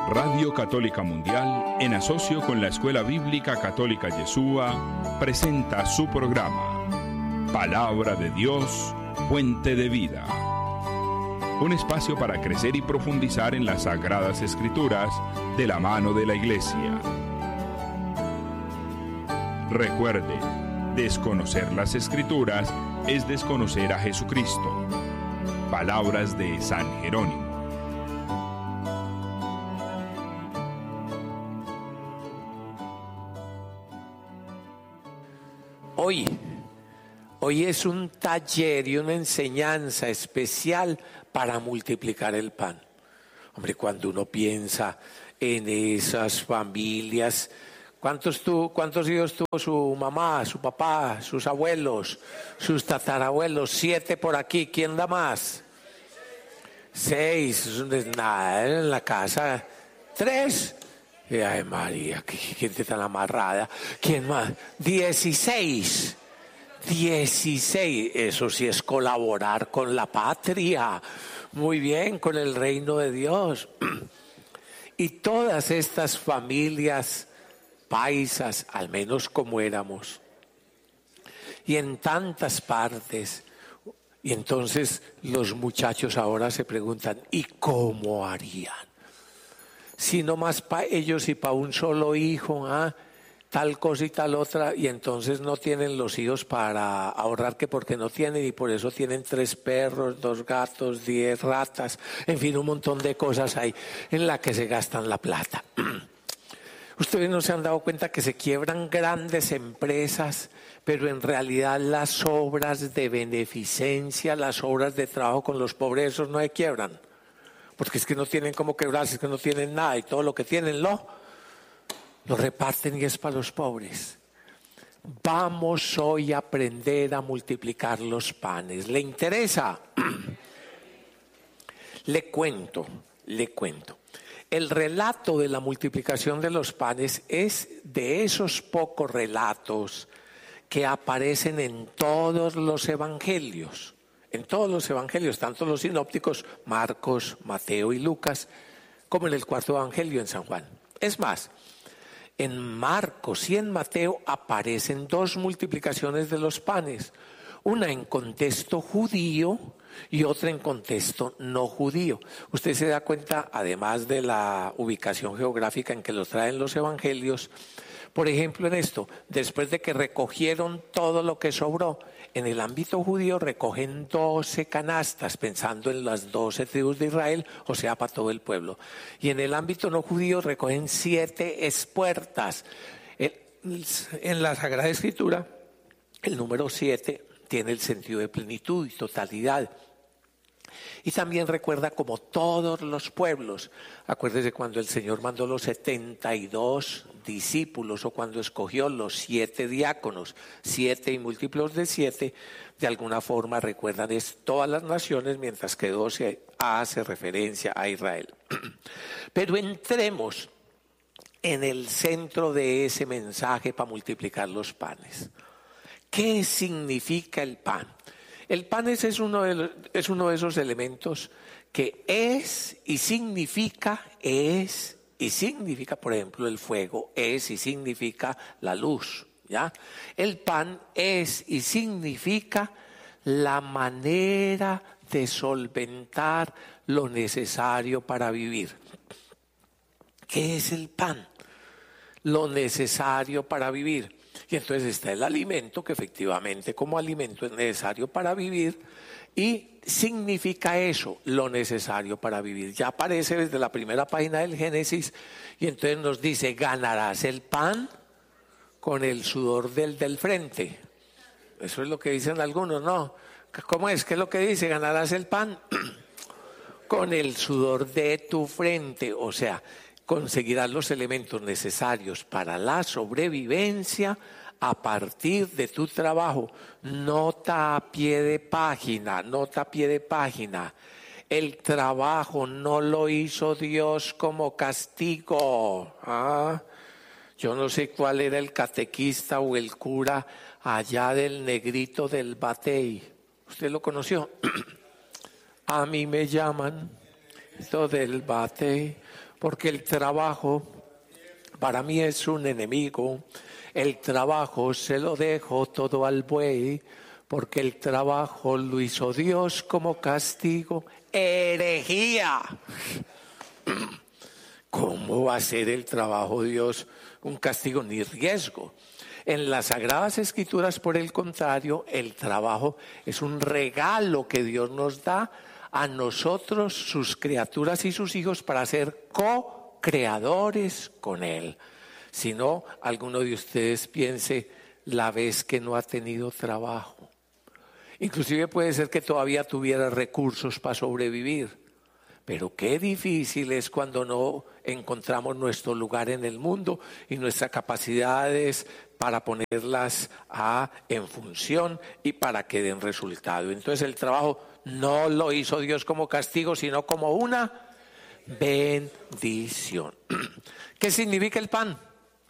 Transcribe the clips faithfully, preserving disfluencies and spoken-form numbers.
Radio Católica Mundial, en asocio con la Escuela Bíblica Católica Yeshua, presenta su programa Palabra de Dios, Fuente de Vida. Un espacio para crecer y profundizar en las Sagradas Escrituras de la mano de la Iglesia. Recuerde, desconocer las Escrituras es desconocer a Jesucristo. Palabras de San Jerónimo. Hoy, hoy es un taller y una enseñanza especial para multiplicar el pan. Hombre, cuando uno piensa en esas familias, ¿cuántos, tu, cuántos hijos tuvo su mamá, su papá, sus abuelos, sus tatarabuelos? Siete por aquí, ¿quién da más? Seis, eso no es nada, en la casa. Tres. Y, ay, María, qué gente tan amarrada. ¿Quién más? Dieciséis. Dieciséis. Eso sí es colaborar con la patria. Muy bien, con el reino de Dios. Y todas estas familias paisas, al menos como éramos, y en tantas partes. Y entonces los muchachos ahora se preguntan, ¿y cómo harían? Si no más para ellos y para un solo hijo, ¿ah? Tal cosa y tal otra, y entonces no tienen los hijos para ahorrar, que porque no tienen, y por eso tienen tres perros, dos gatos, diez ratas, en fin, un montón de cosas hay en las que se gastan la plata. Ustedes no se han dado cuenta que se quiebran grandes empresas, pero en realidad las obras de beneficencia, las obras de trabajo con los pobres, esos no se quiebran. Porque es que no tienen cómo quebrarse, es que no tienen nada y todo lo que tienen lo, lo reparten y es para los pobres. Vamos hoy a aprender a multiplicar los panes. ¿Le interesa? Le cuento, le cuento. El relato de la multiplicación de los panes es de esos pocos relatos que aparecen en todos los evangelios. En todos los evangelios, tanto los sinópticos, Marcos, Mateo y Lucas, como en el cuarto evangelio en San Juan. Es más, en Marcos y en Mateo aparecen dos multiplicaciones de los panes, una en contexto judío y otra en contexto no judío. Usted se da cuenta, además de la ubicación geográfica en que los traen los evangelios, por ejemplo en esto, después de que recogieron todo lo que sobró, en el ámbito judío recogen doce canastas, pensando en las doce tribus de Israel, o sea, para todo el pueblo. Y en el ámbito no judío recogen siete espuertas. En la Sagrada Escritura, el número siete tiene el sentido de plenitud y totalidad. Y también recuerda como todos los pueblos. Acuérdese cuando el Señor mandó los setenta y dos discípulos o cuando escogió los siete diáconos, siete y múltiplos de siete, de alguna forma recuerdan es todas las naciones, mientras que doce hace referencia a Israel. Pero entremos en el centro de ese mensaje para multiplicar los panes. ¿Qué significa el pan? El pan es, es, uno de los, es uno de esos elementos que es y significa, es y significa, por ejemplo, el fuego, es y significa la luz, ¿ya? El pan es y significa la manera de solventar lo necesario para vivir. ¿Qué es el pan? Lo necesario para vivir. Y entonces está el alimento, que efectivamente como alimento es necesario para vivir, y significa eso, lo necesario para vivir. Ya aparece desde la primera página del Génesis, y entonces nos dice, ganarás el pan con el sudor del, del frente. Eso es lo que dicen algunos, ¿no? ¿Cómo es? ¿Qué es lo que dice? Ganarás el pan con el sudor de tu frente, o sea, conseguirás los elementos necesarios para la sobrevivencia a partir de tu trabajo. Nota a pie de página, nota a pie de página. El trabajo no lo hizo Dios como castigo. ¿Ah? Yo no sé cuál era el catequista o el cura allá del Negrito del Batey. ¿Usted lo conoció? A mí me llaman todo del Batey. porque el trabajo para mí es un enemigo. El trabajo se lo dejo todo al buey, porque el trabajo lo hizo Dios como castigo. ¡Herejía! ¿Cómo va a ser el trabajo de Dios un castigo ni riesgo? En las Sagradas Escrituras, por el contrario, el trabajo es un regalo que Dios nos da a nosotros, sus criaturas y sus hijos, para ser co-creadores con Él. Si no, alguno de ustedes piense la vez que no ha tenido trabajo. Inclusive puede ser que todavía tuviera recursos para sobrevivir. Pero qué difícil es cuando no encontramos nuestro lugar en el mundo y nuestras capacidades para ponerlas a, en función y para que den resultado. Entonces el trabajo no lo hizo Dios como castigo, sino como una bendición. ¿Qué significa el pan?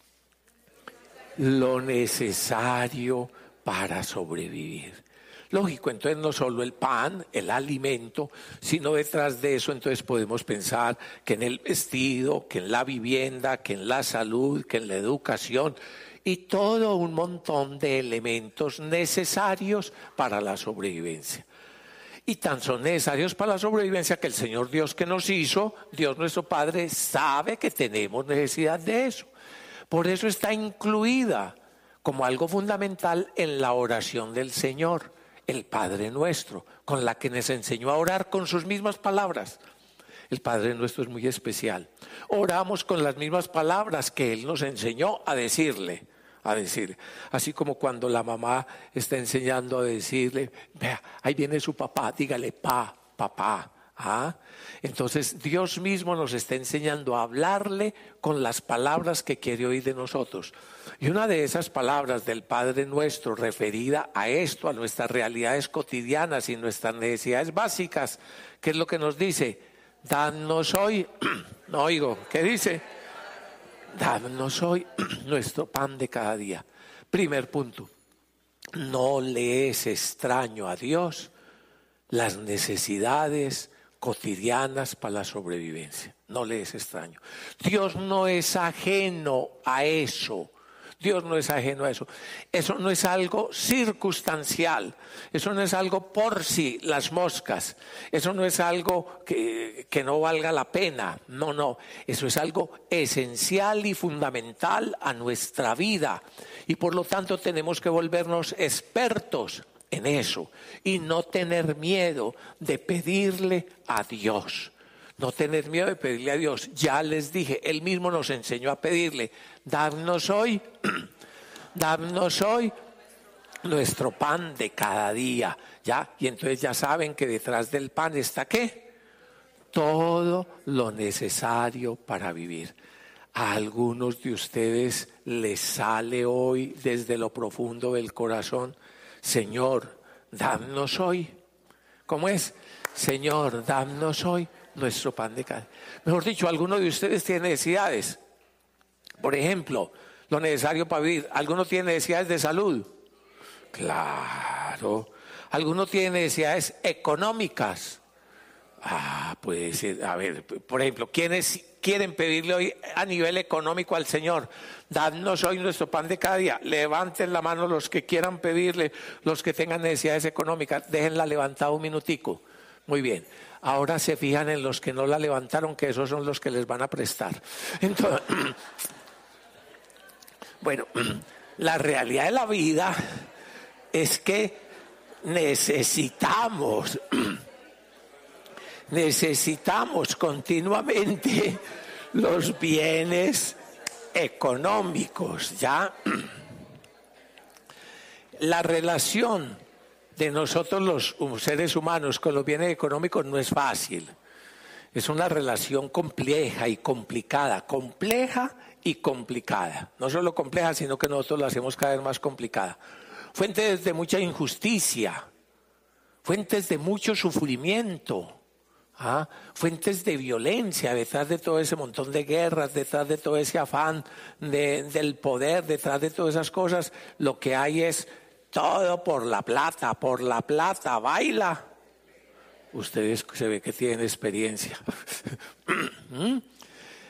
Lo necesario para sobrevivir. Lógico, entonces no solo el pan, el alimento, sino detrás de eso entonces podemos pensar que en el vestido, que en la vivienda, que en la salud, que en la educación y todo un montón de elementos necesarios para la sobrevivencia. Y tan son necesarios para la sobrevivencia que el Señor Dios que nos hizo, Dios nuestro Padre, sabe que tenemos necesidad de eso. Por eso está incluida como algo fundamental en la oración del Señor, el Padre Nuestro, con la que nos enseñó a orar con sus mismas palabras. El Padre Nuestro es muy especial. Oramos con las mismas palabras que Él nos enseñó a decirle, a decir. Así como cuando la mamá está enseñando a decirle, vea, ahí viene su papá, dígale pa, papá. ¿Ah? Entonces Dios mismo nos está enseñando a hablarle con las palabras que quiere oír de nosotros. Y una de esas palabras del Padre Nuestro referida a esto, a nuestras realidades cotidianas y nuestras necesidades básicas, ¿qué es lo que nos dice? Danos hoy, no oigo, ¿qué dice? Danos hoy nuestro pan de cada día. Primer punto, no le es extraño a Dios las necesidades cotidianas para la sobrevivencia. No le es extraño. Dios no es ajeno a eso. Dios no es ajeno a eso. Eso no es algo circunstancial. Eso no es algo por sí, las moscas. Eso no es algo que, que no valga la pena. No, no. Eso es algo esencial y fundamental a nuestra vida. Y por lo tanto tenemos que volvernos expertos en eso y no tener miedo de pedirle a Dios. No tener miedo de pedirle a Dios. Ya les dije, Él mismo nos enseñó a pedirle, dadnos hoy, dadnos hoy nuestro pan de cada día. ¿Ya? Y entonces ya saben que detrás del pan está ¿qué? Todo lo necesario para vivir. A algunos de ustedes les sale hoy desde lo profundo del corazón, Señor, danos hoy. ¿Cómo es? Señor, danos hoy nuestro pan de cada día. Mejor dicho, alguno de ustedes tiene necesidades. Por ejemplo, lo necesario para vivir. ¿Alguno tiene necesidades de salud? Claro. ¿Alguno tiene necesidades económicas? Ah, puede ser. A ver, por ejemplo, ¿quiénes quieren pedirle hoy a nivel económico al Señor? Dadnos hoy nuestro pan de cada día. Levanten la mano los que quieran pedirle, los que tengan necesidades económicas. Déjenla levantada un minutico. Muy bien. Ahora se fijan en los que no la levantaron, que esos son los que les van a prestar. Entonces, bueno, la realidad de la vida es que necesitamos, necesitamos continuamente los bienes económicos, ¿ya? La relación de nosotros los seres humanos con los bienes económicos no es fácil. Es una relación compleja y complicada, compleja y complicada. No solo compleja, sino que nosotros la hacemos cada vez más complicada. Fuentes de mucha injusticia, fuentes de mucho sufrimiento, ¿ah? Fuentes de violencia detrás de todo ese montón de guerras, detrás de todo ese afán de, del poder, detrás de todas esas cosas, lo que hay es todo por la plata, por la plata, baila. Ustedes se ve que tienen experiencia.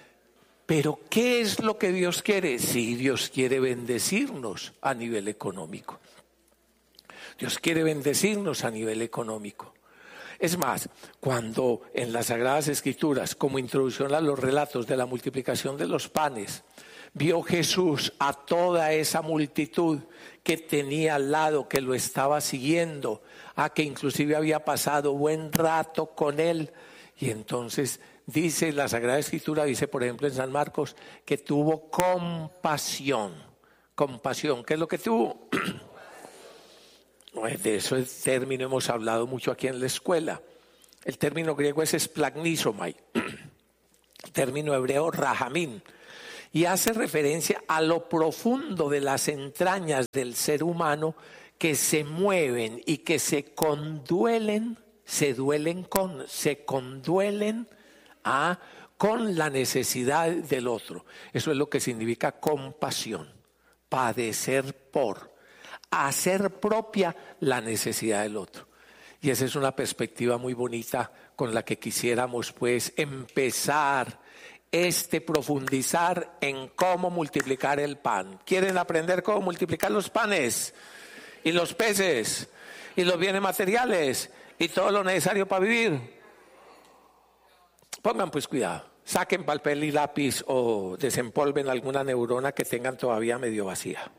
Pero ¿qué es lo que Dios quiere? Sí, Dios quiere bendecirnos a nivel económico. Dios quiere bendecirnos a nivel económico. Es más, cuando en las Sagradas Escrituras, como introducción a los relatos de la multiplicación de los panes, vio Jesús a toda esa multitud que tenía al lado, que lo estaba siguiendo, a que inclusive había pasado buen rato con él. Y entonces dice la Sagrada Escritura, dice por ejemplo en San Marcos, que tuvo compasión. Compasión, ¿qué es lo que tuvo? De ese término hemos hablado mucho aquí en la escuela. El término griego es esplagnisomai, el término hebreo rahamín, y hace referencia a lo profundo de las entrañas del ser humano que se mueven y que se conduelen, se duelen con, se conduelen a, con la necesidad del otro. Eso es lo que significa compasión, padecer por. Hacer propia la necesidad del otro. Y esa es una perspectiva muy bonita con la que quisiéramos pues empezar este profundizar en cómo multiplicar el pan. ¿Quieren aprender cómo multiplicar los panes y los peces y los bienes materiales y todo lo necesario para vivir? Pongan pues cuidado, saquen papel y lápiz o desempolven alguna neurona que tengan todavía medio vacía.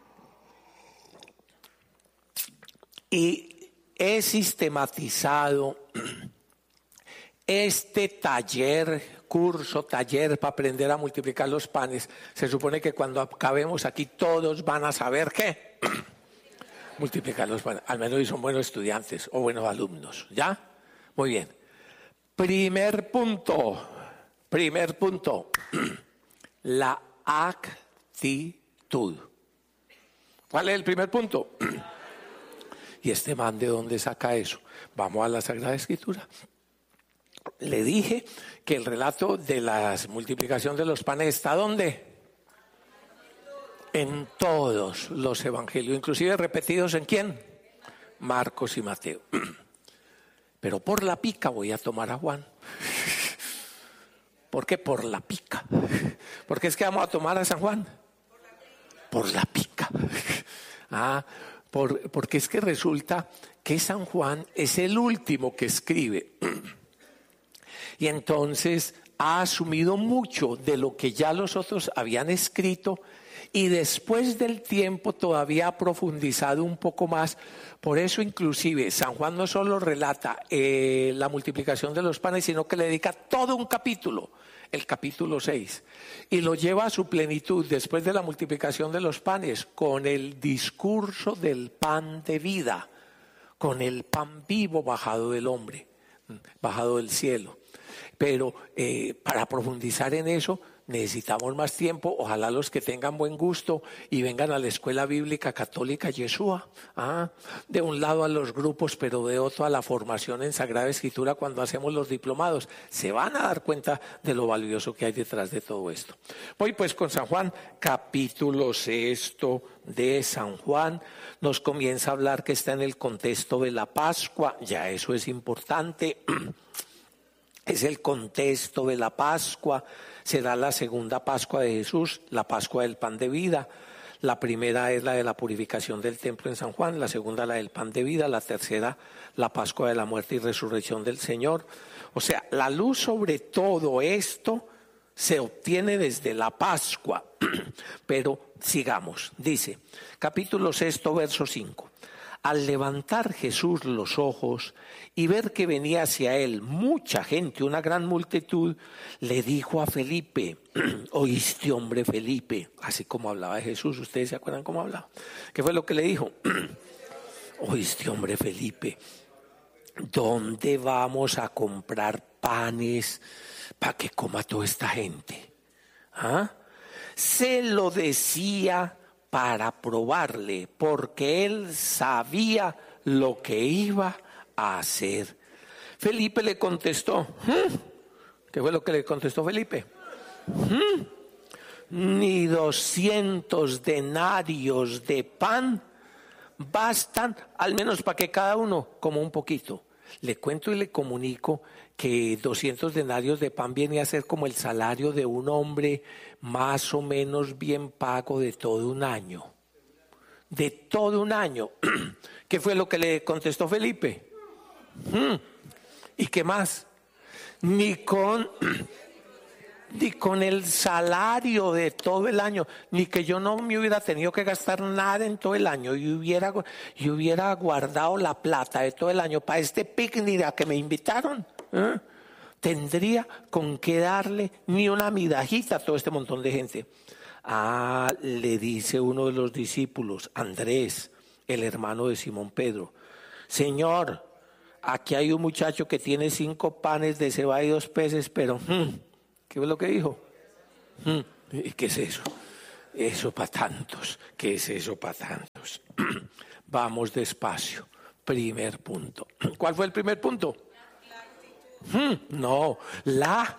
Y he sistematizado este taller, curso, taller para aprender a multiplicar los panes. Se supone que cuando acabemos aquí todos van a saber qué. Multiplicar los panes. Al menos si son buenos estudiantes o buenos alumnos. ¿Ya? Muy bien. Primer punto. Primer punto. La actitud. ¿Cuál es el primer punto? ¿Y este man de dónde saca eso? Vamos a la Sagrada Escritura. Le dije que el relato de la multiplicación de los panes está ¿dónde? En todos los evangelios, inclusive repetidos ¿en quién? Marcos y Mateo. Pero por la pica voy a tomar a Juan. ¿Por qué? Por la pica. ¿Por qué es que vamos a tomar a San Juan? Por la pica. Ah, Por, porque es que resulta que San Juan es el último que escribe y entonces ha asumido mucho de lo que ya los otros habían escrito y después del tiempo todavía ha profundizado un poco más. Por eso inclusive San Juan no solo relata eh, la multiplicación de los panes, sino que le dedica todo un capítulo, el capítulo seis, y lo lleva a su plenitud después de la multiplicación de los panes con el discurso del pan de vida, con el pan vivo bajado del hombre, bajado del cielo. Pero eh, para profundizar en eso necesitamos más tiempo. Ojalá los que tengan buen gusto y vengan a la Escuela Bíblica Católica Yeshua, ah, de un lado a los grupos, pero de otro a la formación en Sagrada Escritura cuando hacemos los diplomados, se van a dar cuenta de lo valioso que hay detrás de todo esto. Voy pues con San Juan, capítulo sexto de San Juan. Nos comienza a hablar que está en el contexto de la Pascua, ya eso es importante. Es el contexto de la Pascua, será la segunda Pascua de Jesús, la Pascua del pan de vida. La primera es la de la purificación del templo en San Juan, la segunda la del pan de vida, la tercera la Pascua de la muerte y resurrección del Señor. O sea, la luz sobre todo esto se obtiene desde la Pascua. Pero sigamos, dice, capítulo sexto, verso cinco. Al levantar Jesús los ojos y ver que venía hacia él mucha gente, una gran multitud, le dijo a Felipe, oíste hombre Felipe, así como hablaba Jesús, ¿ustedes se acuerdan cómo hablaba? ¿Qué fue lo que le dijo? Oíste hombre Felipe, ¿dónde vamos a comprar panes para que coma toda esta gente? ¿Ah? Se lo decía para probarle, porque él sabía lo que iba a hacer. Felipe le contestó, ¿Mm? ¿Qué fue lo que le contestó Felipe? ¿Mm? Ni doscientos denarios de pan bastan, al menos para que cada uno coma un poquito. Le cuento y le comunico que doscientos denarios de pan viene a ser como el salario de un hombre más o menos bien pago de todo un año. De todo un año. ¿Qué fue lo que le contestó Felipe? ¿Mm? ¿Y qué más? Ni con... ni con el salario de todo el año, ni que yo no me hubiera tenido que gastar nada en todo el año y hubiera, y hubiera guardado la plata de todo el año para este picnic a que me invitaron, ¿eh? Tendría con qué darle ni una midajita a todo este montón de gente. Ah, le dice uno de los discípulos, Andrés, el hermano de Simón Pedro, Señor, aquí hay un muchacho que tiene cinco panes de cebada y dos peces, pero... Hmm, ¿qué es lo que dijo? ¿Y qué es eso? Eso para tantos. ¿Qué es eso para tantos? Vamos despacio. Primer punto. ¿Cuál fue el primer punto? La, la no, la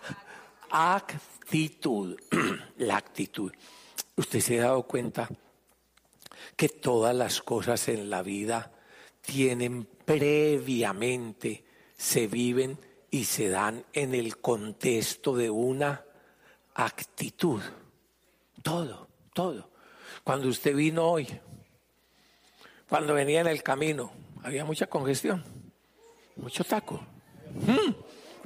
actitud. La actitud. ¿Usted se ha dado cuenta que todas las cosas en la vida tienen previamente, se viven y se dan en el contexto de una actitud? Todo, todo. Cuando usted vino hoy, cuando venía en el camino, había mucha congestión, mucho taco. ¿Mm?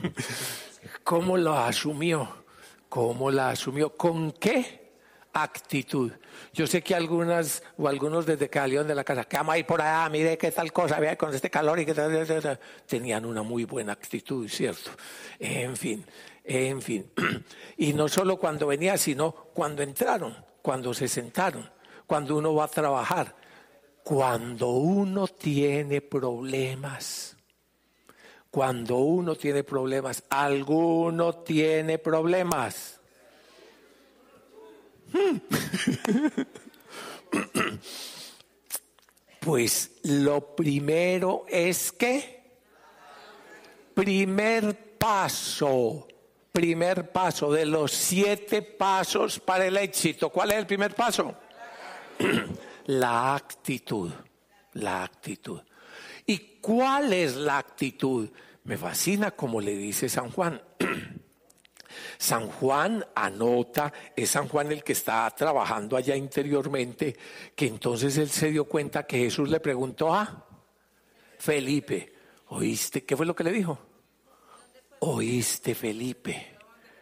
¿Cómo lo asumió? ¿Cómo la asumió? ¿Con qué actitud? Yo sé que algunas o algunos desde que salieron de la casa, que vamos a ir por allá, mire qué tal cosa, vea con este calor y qué tal, tenían una muy buena actitud, ¿cierto? En fin, en fin. Y no solo cuando venía, sino cuando entraron, cuando se sentaron, cuando uno va a trabajar, cuando uno tiene problemas. Cuando uno tiene problemas, alguno tiene problemas. Pues lo primero es que, primer paso, primer paso de los siete pasos para el éxito. ¿Cuál es el primer paso? La actitud, la actitud. ¿Y cuál es la actitud? Me fascina como le dice San Juan. San Juan anota, es San Juan el que está trabajando allá interiormente, que entonces él se dio cuenta que Jesús le preguntó a Felipe, ¿oíste? ¿Qué fue lo que le dijo? ¿Oíste, Felipe?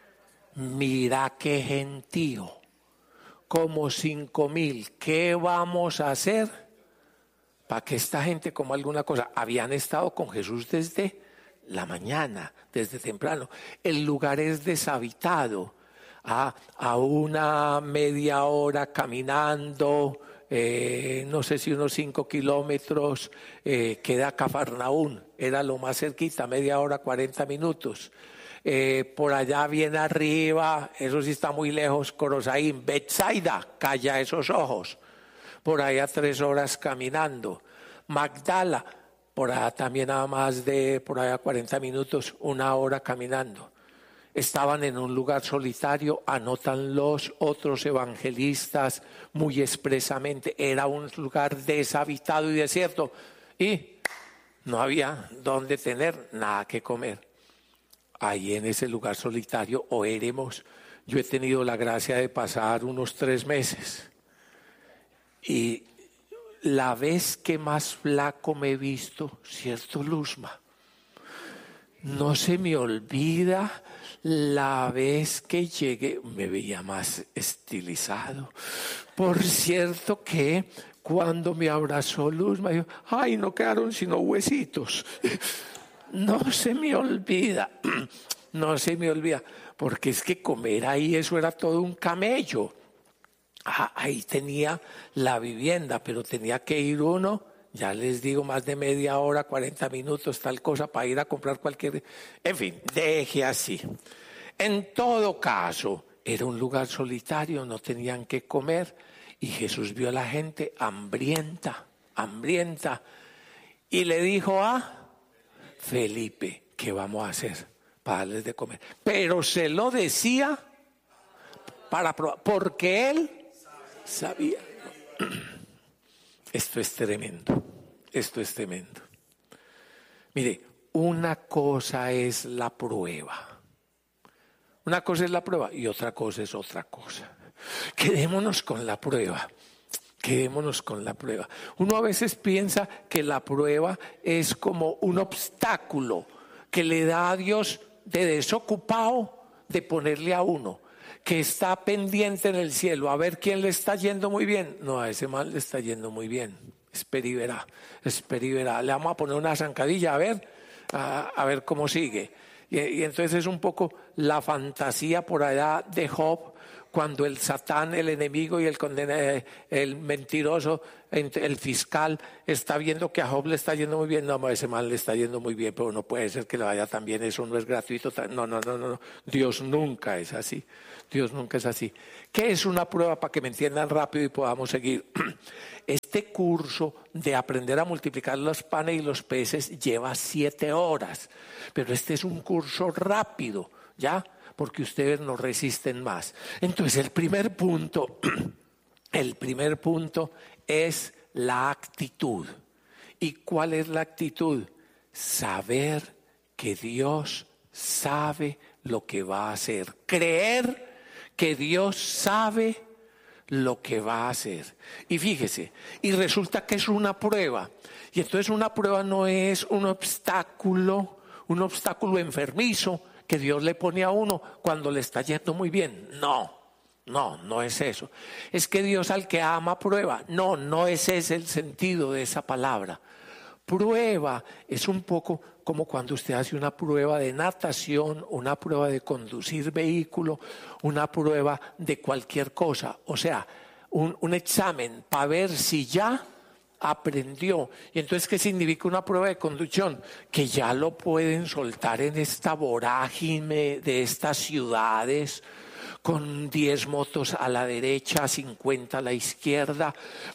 Mira qué gentío, como cinco mil, ¿qué vamos a hacer para que esta gente coma alguna cosa? Habían estado con Jesús desde la mañana, desde temprano. El lugar es deshabitado, a, a una media hora caminando, eh, no sé si unos cinco kilómetros, eh, queda Cafarnaún, era lo más cerquita, media hora, cuarenta minutos. Eh, por allá bien arriba, eso sí está muy lejos, Corosaín, Betsaida, calla esos ojos, por allá tres horas caminando. Magdala, por allá también nada más de, por allá cuarenta minutos, una hora caminando. Estaban en un lugar solitario, anotan los otros evangelistas muy expresamente, era un lugar deshabitado y desierto, y no había donde tener nada que comer. Ahí en ese lugar solitario, o éremos, yo he tenido la gracia de pasar unos tres meses, y la vez que más flaco me he visto, ¿cierto, Luzma? No se me olvida la vez que llegué, me veía más estilizado. Por cierto que cuando me abrazó Luzma, dijo, ay, no quedaron sino huesitos. No se me olvida, no se me olvida, porque es que comer ahí eso era todo un camello. Ah, ahí tenía la vivienda, pero tenía que ir uno, ya les digo, más de media hora, cuarenta minutos, tal cosa, para ir a comprar cualquier... En fin, deje así. En todo caso, era un lugar solitario, no tenían que comer, y Jesús vio a la gente hambrienta, hambrienta, y le dijo a Felipe, ¿qué vamos a hacer para darles de comer? Pero se lo decía para probar, porque él sabía. Esto es tremendo, esto es tremendo. Mire, una cosa es la prueba. Una cosa es la prueba y otra cosa es otra cosa. Quedémonos con la prueba. Quedémonos con la prueba. Uno a veces piensa que la prueba es como un obstáculo que le da a Dios de desocupado de ponerle a uno, que está pendiente en el cielo a ver quién le está yendo muy bien. No, a ese mal le está yendo muy bien. Espera y verá, espera y verá. Le vamos a poner una zancadilla a ver, a, a ver cómo sigue. Y, y entonces es un poco la fantasía por allá de Job, cuando el Satán, el enemigo y el condena, el mentiroso, el fiscal está viendo que a Job le está yendo muy bien. No, a ese mal le está yendo muy bien, pero no puede ser que le vaya tan bien, eso no es gratuito. No, no, no, no, Dios nunca es así, Dios nunca es así. ¿Qué es una prueba para que me entiendan rápido y podamos seguir? Este curso de aprender a multiplicar los panes y los peces lleva siete horas, pero este es un curso rápido, ¿ya? Porque ustedes no resisten más. Entonces el primer punto, el primer punto es la actitud. ¿Y cuál es la actitud? Saber que Dios sabe lo que va a hacer. Creer que Dios sabe lo que va a hacer. Y fíjese, y resulta que es una prueba. Y entonces una prueba no es un obstáculo, un obstáculo enfermizo que Dios le pone a uno cuando le está yendo muy bien. No, no, no es eso. Es que Dios al que ama prueba. No, no ese es el sentido de esa palabra. Prueba es un poco como cuando usted hace una prueba de natación, una prueba de conducir vehículo, una prueba de cualquier cosa. O sea, un, un examen para ver si ya aprendió. Y entonces, ¿qué significa una prueba de conducción? Que ya lo pueden soltar en esta vorágine de estas ciudades, con diez motos a la derecha, cincuenta a la izquierda,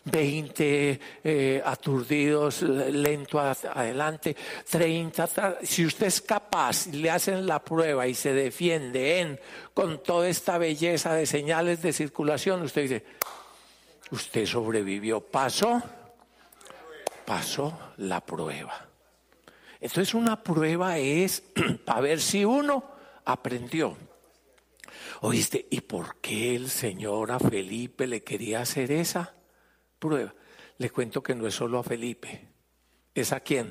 veinte eh, aturdidos, lento adelante, treinta. Si usted es capaz, le hacen la prueba y se defiende en con toda esta belleza de señales de circulación, usted dice, usted sobrevivió, pasó. Pasó la prueba. Entonces una prueba es para ver si uno aprendió. Oíste, ¿y por qué el Señor a Felipe le quería hacer esa prueba? Le cuento que no es solo a Felipe. ¿Es a quién?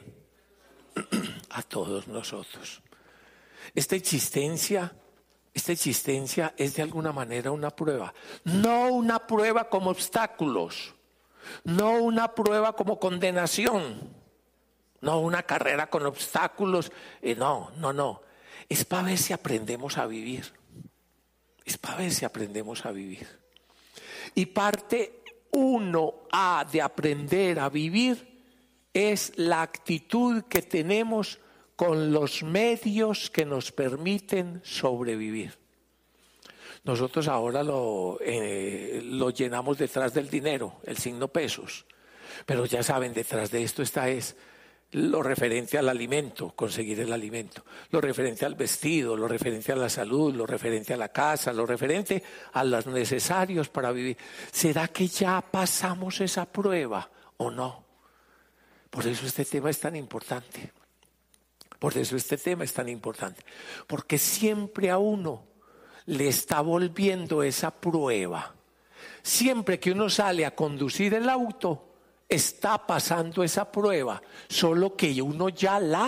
A todos nosotros. Esta existencia, esta existencia es de alguna manera una prueba. No una prueba como obstáculos. No una prueba como condenación, no una carrera con obstáculos, eh, no, no, no. Es para ver si aprendemos a vivir, es para ver si aprendemos a vivir. Y parte uno A de aprender a vivir es la actitud que tenemos con los medios que nos permiten sobrevivir. Nosotros ahora lo, eh, lo llenamos detrás del dinero, el signo pesos. Pero ya saben, detrás de esto está es lo referente al alimento, conseguir el alimento. Lo referente al vestido, lo referente a la salud, lo referente a la casa, lo referente a los necesarios para vivir. ¿Será que ya pasamos esa prueba o no? Por eso este tema es tan importante. Por eso este tema es tan importante. Porque siempre a uno le está volviendo esa prueba. Siempre que uno sale a conducir el auto, está pasando esa prueba, solo que uno ya la,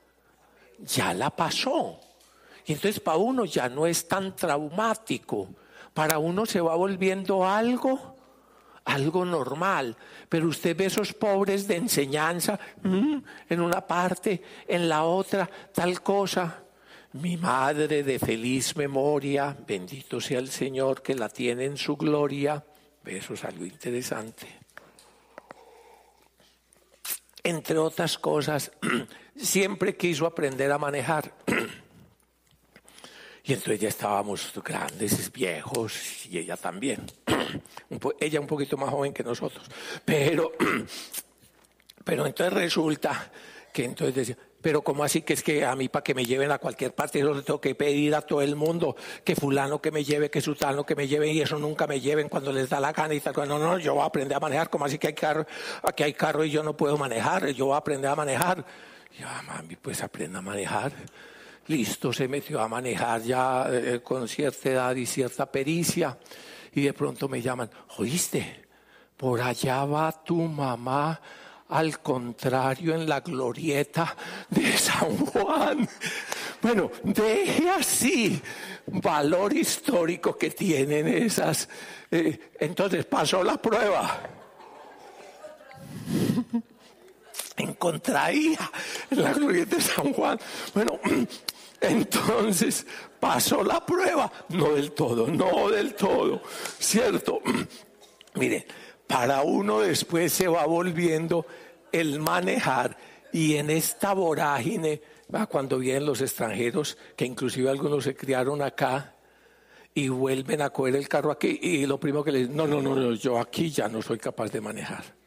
ya la pasó. Y entonces para uno ya no es tan traumático, para uno se va volviendo algo, algo normal. Pero usted ve esos pobres de enseñanza, mmm, en una parte, en la otra, tal cosa. Mi madre de feliz memoria, bendito sea el Señor que la tiene en su gloria. Eso es algo interesante. Entre otras cosas, siempre quiso aprender a manejar. Y entonces ya estábamos grandes, viejos, y ella también. Ella un poquito más joven que nosotros. Pero, pero entonces resulta que entonces decía, pero ¿cómo así que es que a mí para que me lleven a cualquier parte yo le tengo que pedir a todo el mundo que fulano que me lleve, que sutano que me lleve y eso nunca me lleven cuando les da la gana y tal? No, no, yo voy a aprender a manejar. ¿Cómo así que hay carro? Aquí hay carro y yo no puedo manejar, yo voy a aprender a manejar. Y yo, ah, mami, pues aprenda a manejar. Listo, se metió a manejar ya eh, con cierta edad y cierta pericia. Y de pronto me llaman, ¿oíste? Por allá va tu mamá al contrario en la glorieta de San Juan. Bueno, deje así valor histórico que tienen esas. Eh, entonces pasó la prueba. En contraía en la glorieta de San Juan. Bueno, entonces pasó la prueba. No del todo, no del todo. ¿Cierto? Mire, para uno después se va volviendo el manejar, y en esta vorágine, cuando vienen los extranjeros, que inclusive algunos se criaron acá y vuelven a coger el carro aquí, y lo primero que les dicen, no, no, no, no, yo aquí ya no soy capaz de manejar.